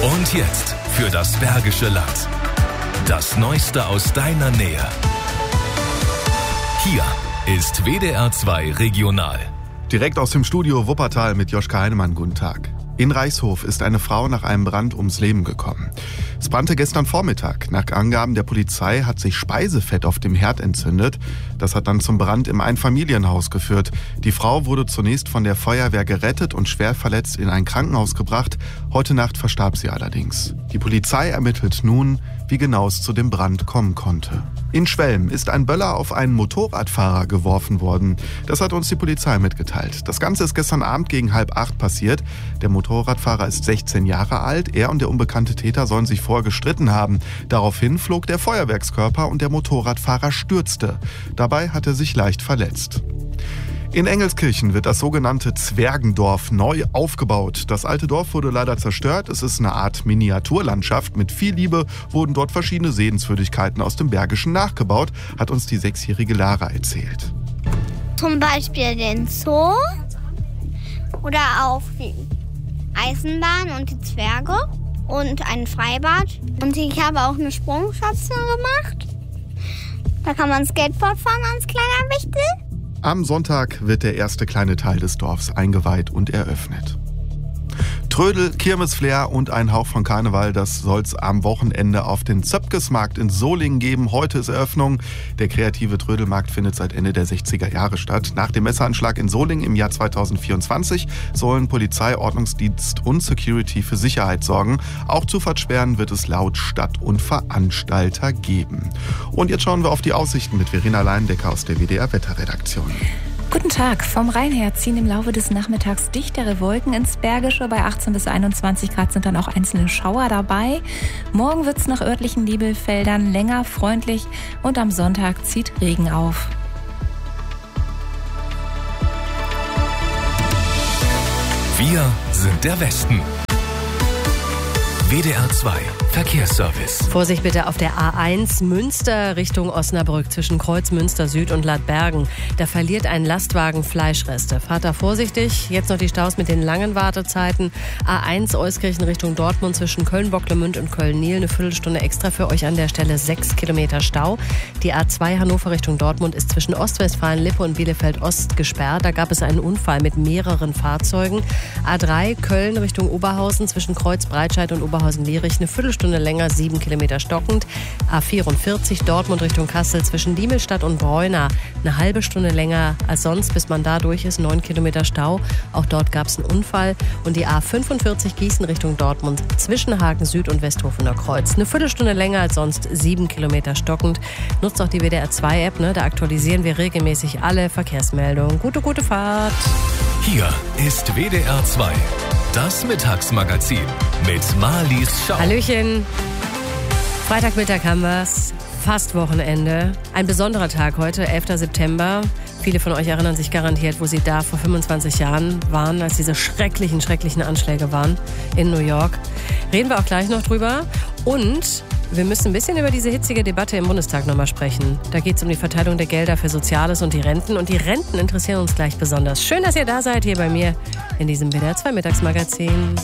Und jetzt für das Bergische Land. Das Neueste aus deiner Nähe. Hier ist WDR 2 Regional. Direkt aus dem Studio Wuppertal mit Joschka Heinemann. Guten Tag. In Reichshof ist eine Frau nach einem Brand ums Leben gekommen. Es brannte gestern Vormittag. Nach Angaben der Polizei hat sich Speisefett auf dem Herd entzündet. Das hat dann zum Brand im Einfamilienhaus geführt. Die Frau wurde zunächst von der Feuerwehr gerettet und schwer verletzt in ein Krankenhaus gebracht. Heute Nacht verstarb sie allerdings. Die Polizei ermittelt nun, wie genau es zu dem Brand kommen konnte. In Schwelm ist ein Böller auf einen Motorradfahrer geworfen worden. Das hat uns die Polizei mitgeteilt. Das Ganze ist gestern Abend gegen 7:30 passiert. Der Motorradfahrer ist 16 Jahre alt. Er und der unbekannte Täter sollen sich vorher gestritten haben. Daraufhin flog der Feuerwerkskörper und der Motorradfahrer stürzte. Dabei hat er sich leicht verletzt. In Engelskirchen wird das sogenannte Zwergendorf neu aufgebaut. Das alte Dorf wurde leider zerstört. Es ist eine Art Miniaturlandschaft. Mit viel Liebe wurden dort verschiedene Sehenswürdigkeiten aus dem Bergischen nachgebaut, hat uns die 6-jährige Lara erzählt. Zum Beispiel den Zoo oder auch die Eisenbahn und die Zwerge und ein Freibad. Und ich habe auch eine Sprungschanze gemacht. Da kann man Skateboard fahren als kleiner Wichtel. Am Sonntag wird der erste kleine Teil des Dorfs eingeweiht und eröffnet. Trödel, Kirmesflair und ein Hauch von Karneval, das soll's am Wochenende auf den Zöpkesmarkt in Solingen geben. Heute ist Eröffnung. Der kreative Trödelmarkt findet seit Ende der 60er Jahre statt. Nach dem Messeranschlag in Solingen im Jahr 2024 sollen Polizei, Ordnungsdienst und Security für Sicherheit sorgen. Auch Zufahrtssperren wird es laut Stadt und Veranstalter geben. Und jetzt schauen wir auf die Aussichten mit Verena Leindecker aus der WDR-Wetterredaktion. Guten Tag. Vom Rhein her ziehen im Laufe des Nachmittags dichtere Wolken ins Bergische. Bei 18 bis 21 Grad sind dann auch einzelne Schauer dabei. Morgen wird es nach örtlichen Nebelfeldern länger freundlich und am Sonntag zieht Regen auf. Wir sind der Westen. WDR 2 Verkehrsservice. Vorsicht bitte auf der A1 Münster Richtung Osnabrück zwischen Kreuz Münster Süd und Ladbergen. Da verliert ein Lastwagen Fleischreste. Fahrt da vorsichtig. Jetzt noch die Staus mit den langen Wartezeiten. A1 Euskirchen Richtung Dortmund zwischen Köln-Bocklemünd und Köln-Niel. Eine Viertelstunde extra für euch an der Stelle. 6 Kilometer Stau. Die A2 Hannover Richtung Dortmund ist zwischen Ostwestfalen-Lippe und Bielefeld-Ost gesperrt. Da gab es einen Unfall mit mehreren Fahrzeugen. A3 Köln Richtung Oberhausen zwischen Kreuz Breitscheid und Oberhausen-Lierich. Eine Viertelstunde länger, 7 Kilometer stockend. A44 Dortmund Richtung Kassel zwischen Diemelstadt und Breuna. Eine halbe Stunde länger als sonst, bis man da durch ist. 9 Kilometer Stau. Auch dort gab es einen Unfall. Und die A45 Gießen Richtung Dortmund zwischen Hagen Süd und Westhofener Kreuz. Eine Viertelstunde länger als sonst, 7 Kilometer stockend. Nutzt auch die WDR 2 App, ne? Da aktualisieren wir regelmäßig alle Verkehrsmeldungen. Gute Fahrt. Hier ist WDR 2. Das Mittagsmagazin mit Marlies Schau. Hallöchen. Freitagmittag haben wir's. Fast Wochenende. Ein besonderer Tag heute, 11. September. Viele von euch erinnern sich garantiert, wo sie da vor 25 Jahren waren, als diese schrecklichen Anschläge waren in New York. Reden wir auch gleich noch drüber. Und wir müssen ein bisschen über diese hitzige Debatte im Bundestag nochmal sprechen. Da geht es um die Verteilung der Gelder für Soziales und die Renten. Und die Renten interessieren uns gleich besonders. Schön, dass ihr da seid hier bei mir in diesem WDR 2 Mittagsmagazin.